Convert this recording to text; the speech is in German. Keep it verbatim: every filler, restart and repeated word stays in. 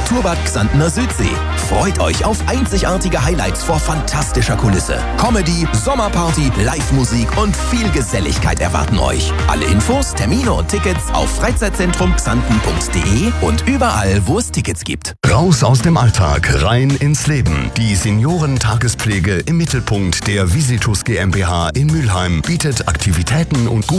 Naturbad Xantener Südsee. Freut euch auf einzigartige Highlights vor fantastischer Kulisse. Comedy, Sommerparty, Live-Musik und viel Geselligkeit erwarten euch. Alle Infos, Termine und Tickets auf freizeitzentrum xanten punkt de und überall, wo es Tickets gibt. Raus aus dem Alltag, rein ins Leben. Die Seniorentagespflege im Mittelpunkt der Visitus GmbH in Mülheim bietet Aktivitäten und